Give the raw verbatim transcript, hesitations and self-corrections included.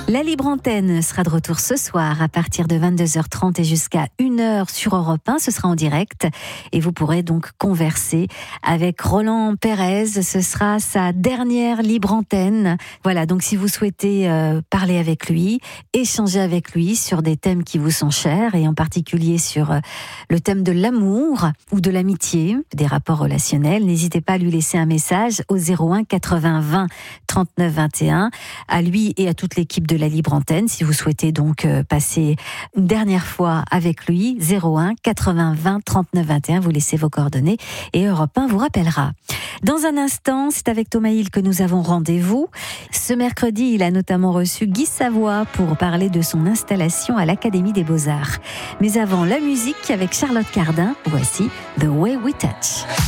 La Libre Antenne sera de retour ce soir à partir de vingt-deux heures trente et jusqu'à une heure sur Europe un. Ce sera en direct et vous pourrez donc converser avec Roland Pérez. Ce sera sa dernière Libre Antenne. Voilà, donc si vous souhaitez euh, parler avec lui, échanger avec lui sur des thèmes qui vous sont chers et en particulier sur euh, le thème de l'amour ou de l'amitié, des rapports relationnels, n'hésitez pas à lui laisser un message au zéro un quatre-vingts vingt trente-neuf vingt et un, à lui et à toute l'équipe de la Libre Antenne. Si vous souhaitez donc euh, passer une dernière fois avec lui, zéro un quatre-vingts vingt trente-neuf vingt et un, vous laissez vos coordonnées et Europe un vous rappellera. Dans un instant, c'est avec Thomas Hill que nous avons rendez-vous. Ce mercredi, il a notamment reçu Guy Savoy pour parler de son installation à l'Académie des Beaux-Arts. Mais avant, la musique avec Charlotte Cardin, voici The Way We Touch.